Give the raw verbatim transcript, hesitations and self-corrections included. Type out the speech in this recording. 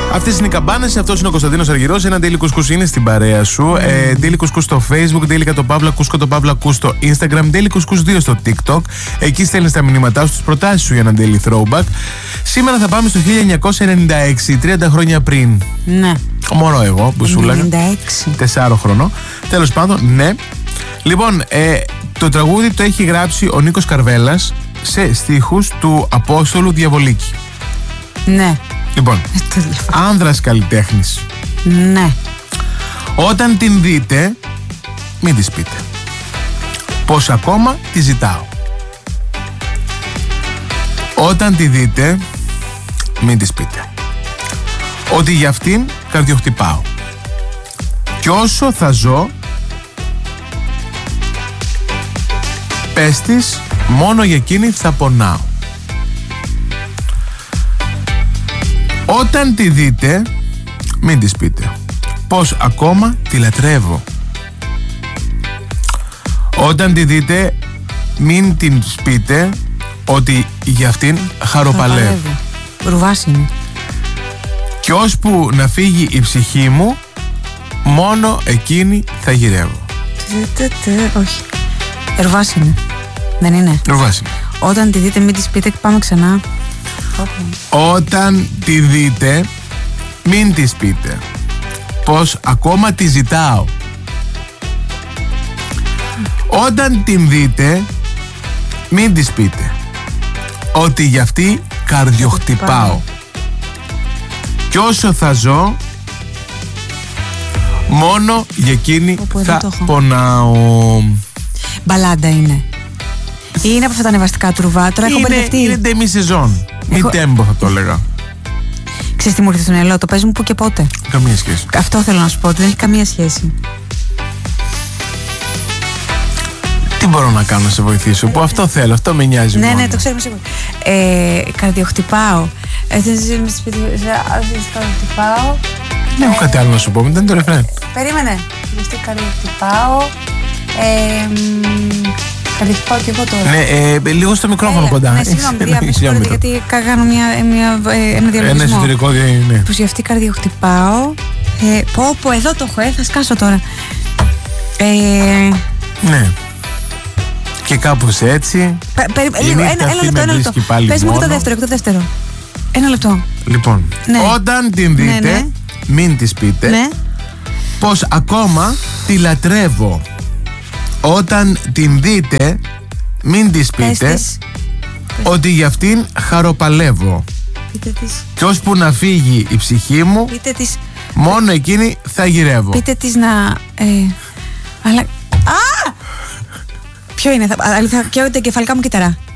Αυτές είναι οι καμπάνες, αυτός είναι ο Κωνσταντίνος Αργυρός. Ένα Daily Couscous είναι στην παρέα σου. Mm. Ε, Daily Couscous στο Facebook, Daily Κατοπαύλα Κούσκο το Παύλα Κούς στο Instagram, Daily Couscous δύο στο TikTok. Εκεί στέλνεις τα μηνύματά σου, τις προτάσεις σου για ένα Daily Throwback. Σήμερα θα πάμε στο χίλια εννιακόσια ενενήντα έξι, τριάντα χρόνια πριν. Ναι. Μωρό εγώ που σου λέγα. ενενήντα έξι. Τεσσάρο χρονών. Τέλος πάντων, ναι. Λοιπόν, ε, το τραγούδι το έχει γράψει ο Νίκος Καρβέλας σε στίχους του Απόστολου Διαβολίκη. Ναι. Λοιπόν, άνδρας καλλιτέχνης. Ναι. Όταν την δείτε, μην της πείτε πως ακόμα τη ζητάω. Όταν τη δείτε, μην της πείτε ότι για αυτήν καρδιοχτυπάω. Κι όσο θα ζω, πες της, μόνο για εκείνη θα πονάω. Όταν τη δείτε, μην της πείτε πως ακόμα τη λατρεύω. Όταν τη δείτε, μην την πείτε ότι για αυτήν χαροπαλεύω. Ρουβάς είναι. Κι ώσπου να φύγει η ψυχή μου, μόνο εκείνη θα γυρεύω. Όχι. Ρουβάς είναι. Δεν είναι. Ρουβάς είναι. Όταν τη δείτε, μην της πείτε, πάμε ξανά. Όταν τη δείτε, μην της πείτε πως ακόμα τη ζητάω. Όταν την δείτε, μην της πείτε ότι για αυτή καρδιοχτυπάω. Κι όσο θα ζω, μόνο για εκείνη θα πονάω. Μπαλάντα είναι. Είναι από αυτά τα ανεβαστικά του Ρουβά. Τώρα έχω μπερδευτεί. Είναι ντεμή σεζόν. Μη τέμπο θα το έλεγα. Ξέρεις τι μου έρχεται στο μυαλό, το παίζουν που και πότε. Καμία σχέση. Αυτό θέλω να σου πω, ότι δεν έχει καμία σχέση. Τι μπορώ να κάνω να σε βοηθήσω, που αυτό θέλω, αυτό με νοιάζει. Ναι, μόνο. ναι, το ξέρουμε σίγουρα. Ε, καρδιοχτυπάω. Καρδιοχτυπάω. Δεν έχω κάτι άλλο να σου πω, μετά είναι το ρεφρέν. Περίμενε. Καρδιοχτυπάω. Καρδιοχτυπάω και εγώ τώρα. Ναι, ε, λίγο στο μικρόφωνο κοντά. Ναι, συγγνώμη, γιατί κάνω μια, μια, ένα διαλογισμό. Ένα εσωτερικό, ναι. Πως για αυτή καρδιοχτυπάω. Ε, πω, πω, εδώ το έχω, ε, θα σκάσω τώρα. Ε, ναι. Και κάπως έτσι. Πε, περι, λίγο, ένα, ένα λεπτό, ένα λεπτό. Πες μου και το δεύτερο, και το δεύτερο. Ένα λεπτό. Λοιπόν, ναι. Όταν την δείτε, ναι, ναι. μην της πείτε ναι. πως ακόμα τη λατρεύω. Όταν την δείτε, μην της πείτε της. ότι για αυτήν χαροπαλεύω. Πείτε της. Κι ώσπου να φύγει η ψυχή μου, πείτε της. μόνο εκείνη θα γυρεύω. Πείτε της να... Ε, αλλά... Α! Ποιο είναι, θα, θα καίω τα κεφαλικά μου κύτταρα.